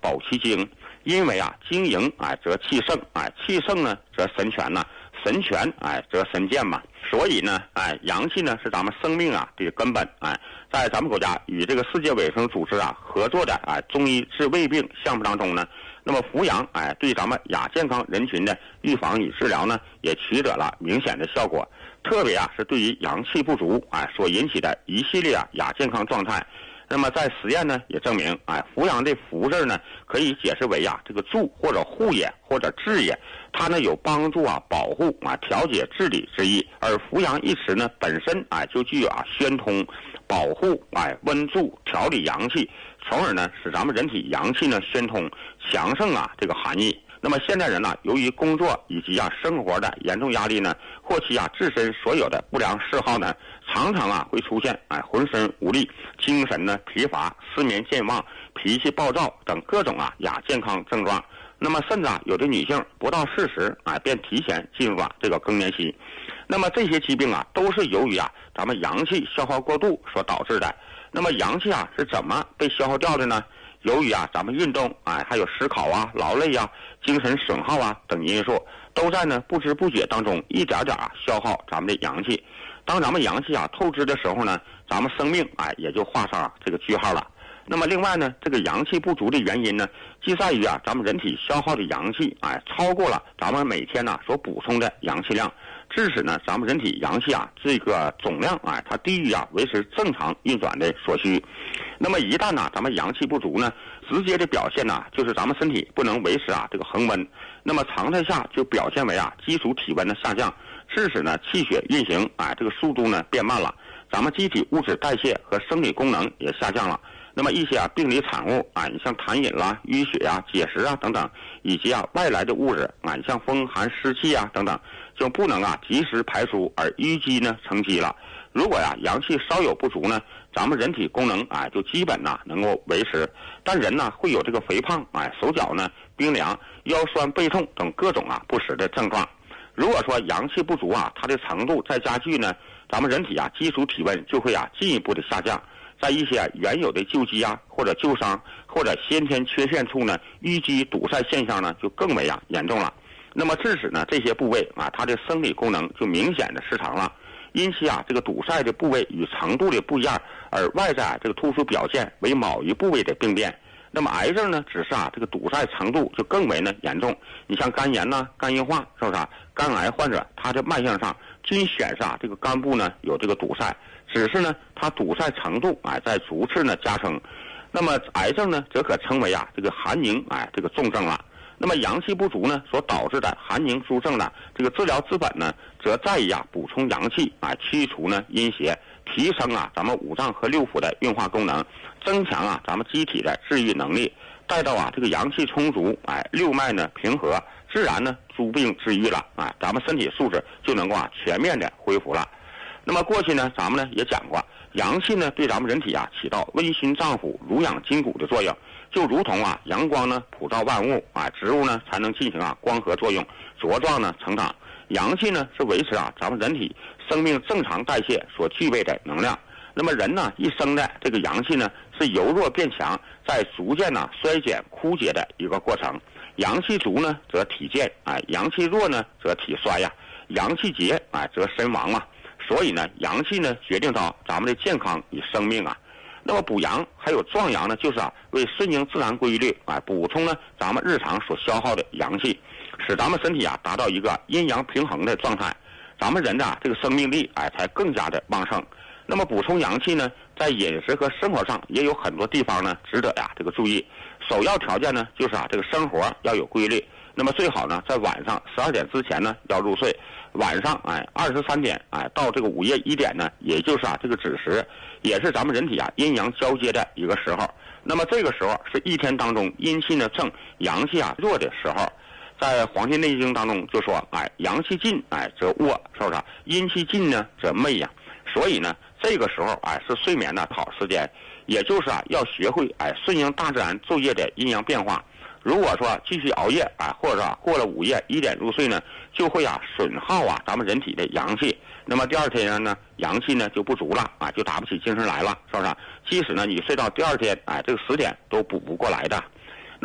保其精，因为啊精盈则气盛，气盛呢则神全呐，神全则神健嘛。所以呢阳气呢是咱们生命的根本。在咱们国家与这个世界卫生组织合作的中医治胃病项目当中呢，那么扶阳对咱们亚健康人群的预防与治疗呢也取得了明显的效果。特别是对于阳气不足所引起的一系列亚健康状态，那么在实验呢也证明扶阳的扶字呢可以解释为这个助或者护也或者治也，它呢有帮助保护调节治理之意。而扶阳一词呢本身就具有宣通保护温助调理阳气，从而呢使咱们人体阳气呢宣通强盛这个含义。那么现代人呢由于工作以及生活的严重压力呢，或其自身所有的不良嗜好呢，常常会出现浑身无力、精神呢疲乏、失眠健忘、脾气暴躁等各种亚健康症状。那么甚至有的女性不到40便提前进入了这个更年期。那么这些疾病都是由于咱们阳气消耗过度所导致的。那么阳气是怎么被消耗掉的呢？由于咱们运动还有思考劳累精神损耗等因素，都在呢不知不觉当中一点点消耗咱们的阳气。当咱们阳气透支的时候呢，咱们生命也就画上这个句号了。那么另外呢，这个阳气不足的原因呢，即在于咱们人体消耗的阳气超过了咱们每天所补充的阳气量，致使呢咱们人体阳气这个总量它低于维持正常运转的所需。那么一旦咱们阳气不足呢，直接的表现就是咱们身体不能维持这个恒温，那么常态下就表现为基础体温的下降，致使呢气血运行这个速度呢变慢了，咱们机体物质代谢和生理功能也下降了。那么一些病理产物你像痰饮啦、淤血结石等等，以及外来的物质你像风寒湿气等等，就不能及时排出，而淤积呢成积了。如果阳气稍有不足呢，咱们人体功能就基本能够维持，但人呢会有这个肥胖手脚呢冰凉、腰酸背痛等各种不实的症状。如果说阳气不足它的程度再加剧呢，咱们人体基础体温就会进一步的下降，在一些原有的旧疾或者旧伤或者先天缺陷处呢，淤积堵塞现象呢就更为严重了。那么致使呢这些部位它的生理功能就明显的失常了。因其这个堵塞的部位与程度的不一样，而外在这个突出表现为某一部位的病变。那么癌症呢只是这个堵塞程度就更为呢严重。你像肝炎肝硬化是不是肝癌患者，他的脉象上均显示这个肝部呢有这个堵塞，只是呢它堵塞程度在逐次呢加深。那么癌症呢则可称为这个寒凝这个重症了。那么阳气不足呢所导致的寒凝诸症呢，这个治疗之本呢则在于补充阳气驱除呢阴邪，提升咱们五脏和六腑的运化功能，增强咱们机体的治愈能力，待到这个阳气充足六脉呢平和，自然呢诸病治愈了咱们身体素质就能够全面的恢复了。那么过去呢咱们呢也讲过，阳气呢对咱们人体起到温煦脏腑、濡养筋骨的作用，就如同阳光呢普照万物植物呢才能进行光合作用，茁壮呢成长。阳气呢是维持咱们人体生命正常代谢所具备的能量。那么人呢一生的这个阳气呢是由弱变强，在逐渐衰减枯竭的一个过程。阳气足呢则体健阳气弱呢则体衰阳气竭则身亡嘛。所以呢阳气呢决定到咱们的健康与生命那么补阳还有壮阳呢，就是为顺应自然规律补充呢咱们日常所消耗的阳气，使咱们身体达到一个阴阳平衡的状态，咱们人的这个生命力才更加的旺盛。那么补充阳气呢，在饮食和生活上也有很多地方呢值得这个注意。首要条件呢就是这个生活要有规律，那么最好呢在晚上12点之前呢要入睡，晚上23点到这个午夜1点呢，也就是这个子时，也是咱们人体阴阳交接的一个时候。那么这个时候是一天当中阴气呢正，阳气弱的时候。在《黄帝内经》当中就说阳气尽则卧，是不是阴气尽呢则寐所以呢这个时候是睡眠的好时间，也就是要学会顺应大自然昼夜的阴阳变化。如果说继续熬夜或者过了午夜1点入睡呢，就会损耗咱们人体的阳气。那么第二天呢阳气呢就不足了就打不起精神来了，是不是？即使呢你睡到第二天这个10点都补不过来的。